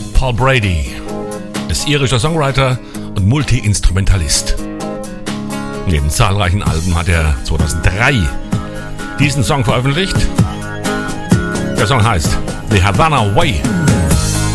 Paul Brady ist irischer Songwriter und Multi-Instrumentalist. Neben zahlreichen Alben hat er 2003 diesen Song veröffentlicht. Der Song heißt The Havana Way.